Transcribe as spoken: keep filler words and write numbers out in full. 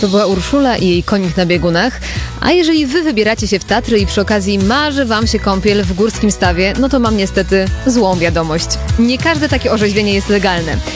To była Urszula i jej konik na biegunach. A jeżeli wy wybieracie się w Tatry i przy okazji marzy wam się kąpiel w górskim stawie, no to mam niestety złą wiadomość. Nie każde takie orzeźwienie jest legalne.